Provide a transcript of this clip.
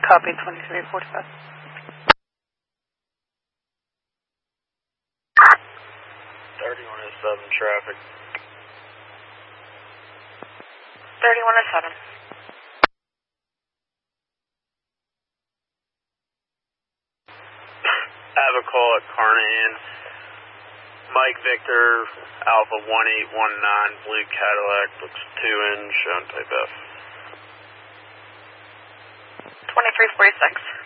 Copy 2345. 3107 traffic. 3107. I have a call at Carnahan. Mike Victor, Alpha 1819, blue Cadillac, looks 2 in, shown type F. 2346.